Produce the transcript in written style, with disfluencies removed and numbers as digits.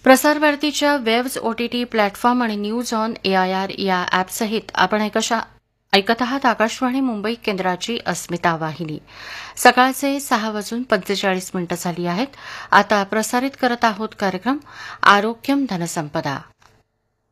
प्रसार भारतीच्या waves OTT platform आणि न्यूज ऑन AIR या ॲपसहित आपण ऐकत आहात आकाशवाणी मुंबई केंद्राची अस्मिता वाहिनी. सकाळचे 6:45 झाली आहेत. आता प्रसारित करत आहोत कार्यक्रम आरोग्यम धनसंपदा.